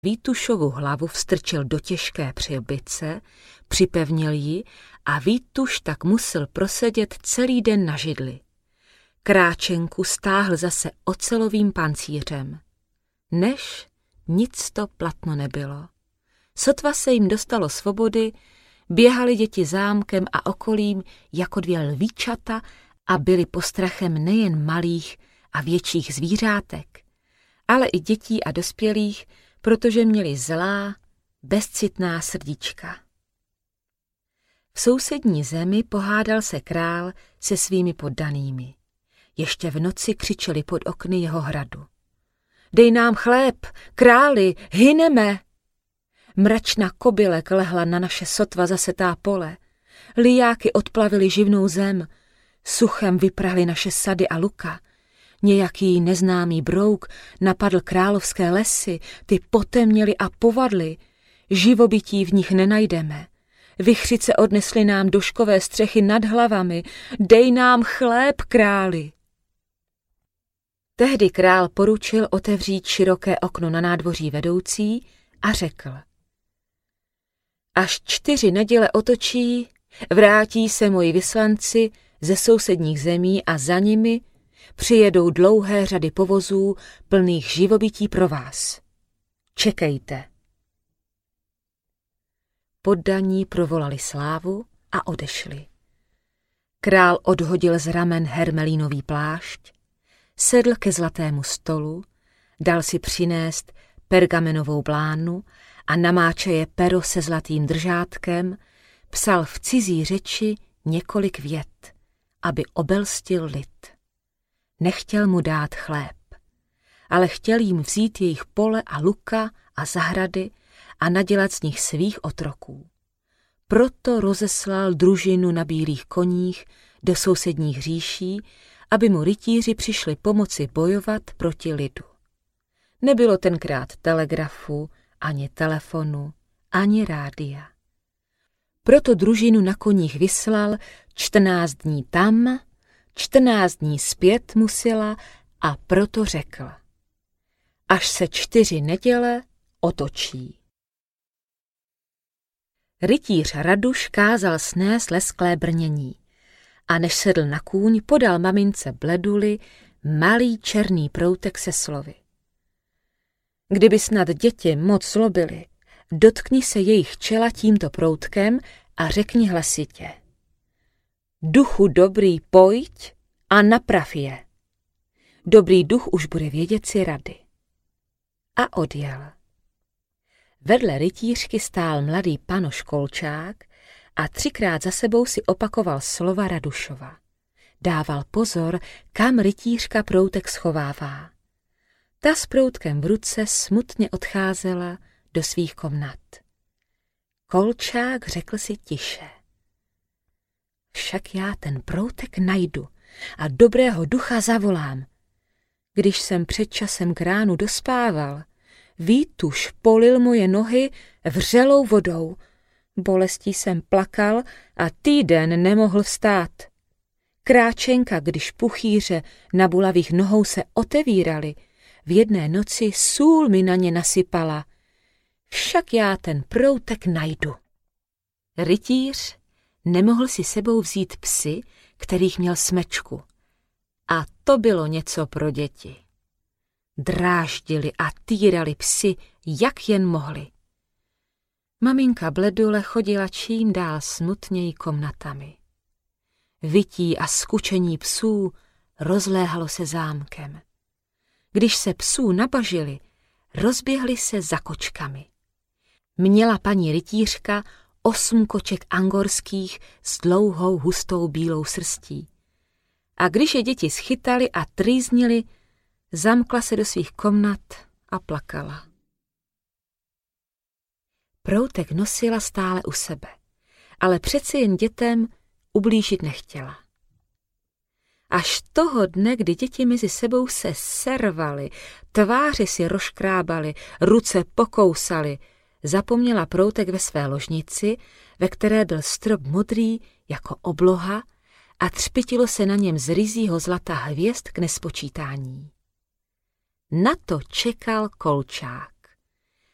Vítušovu hlavu vstrčil do těžké přilbice, připevnil ji a Vítuš tak musel prosedět celý den na židli. Kráčenku stáhl zase ocelovým pancířem. Než nic to platno nebylo. Sotva se jim dostalo svobody, běhali děti zámkem a okolím jako dvě lvíčata a byli postrachem nejen malých a větších zvířátek, ale i dětí a dospělých, protože měli zlá, bezcitná srdíčka. V sousední zemi pohádal se král se svými poddanými. Ještě v noci křičeli pod okny jeho hradu. Dej nám chléb, králi, hyneme! Mračna kobylek lehla na naše sotva zasetá pole. Lijáky odplavily živnou zem. Suchem vyprahly naše sady a luka. Nějaký neznámý brouk napadl královské lesy, ty potemněly a povadly. Živobytí v nich nenajdeme. Vichřice odnesly nám doškové střechy nad hlavami. Dej nám chléb, králi! Tehdy král poručil otevřít široké okno na nádvoří vedoucí a řekl: Až 4 neděle otočí, vrátí se moji vyslanci ze sousedních zemí a za nimi přijedou dlouhé řady povozů plných živobytí pro vás. Čekejte. Poddaní provolali slávu a odešli. Král odhodil z ramen hermelínový plášť, sedl ke zlatému stolu, dal si přinést pergamenovou blánu a namáčeje pero se zlatým držátkem, psal v cizí řeči několik vět, aby obelstil lid. Nechtěl mu dát chléb, ale chtěl jim vzít jejich pole a luka a zahrady a nadělat z nich svých otroků. Proto rozeslal družinu na bílých koních do sousedních říší, aby mu rytíři přišli pomoci bojovat proti lidu. Nebylo tenkrát telegrafu, ani telefonu, ani rádia. Proto družinu na koních vyslal 14 dní tam, 14 dní zpět musela a proto řekl: až se 4 neděle otočí. Rytíř Raduš kázal snést lesklé brnění a než sedl na kůň, podal mamince Bleduli malý černý proutek se slovy: kdyby snad děti moc zlobily, dotkni se jejich čela tímto proutkem a řekni hlasitě: duchu dobrý, pojď a naprav je. Dobrý duch už bude vědět si rady. A odjel. Vedle rytířky stál mladý panoš Kolčák a 3krát za sebou si opakoval slova Radušova. Dával pozor, kam rytířka proutek schovává. Ta s proutkem v ruce smutně odcházela do svých komnat. Kolčák řekl si tiše: však já ten proutek najdu a dobrého ducha zavolám. Když jsem před časem k ránu dospával, Vítuš polil moje nohy vřelou vodou. Bolestí jsem plakal a týden nemohl vstát. Kráčenka, když puchýře na bulavých nohou se otevíraly, v jedné noci sůl mi na ně nasypala. Však já ten proutek najdu. Rytíř nemohl si sebou vzít psy, kterých měl smečku. A to bylo něco pro děti. Dráždili a týrali psy, jak jen mohli. Maminka Bledule chodila čím dál smutněji komnatami. Vytí a skučení psů rozléhalo se zámkem. Když se psů nabažili, rozběhli se za kočkami. Měla paní rytířka 8 koček angorských s dlouhou hustou bílou srstí. A když je děti schytali a trýznili, zamkla se do svých komnat a plakala. Proutek nosila stále u sebe, ale přeci jen dětem ublížit nechtěla. Až toho dne, kdy děti mezi sebou se servaly, tváře si rozškrábaly, ruce pokousaly, zapomněla proutek ve své ložnici, ve které byl strop modrý jako obloha a třpytilo se na něm z ryzího zlata hvězd k nespočítání. Na to čekal Kolčák.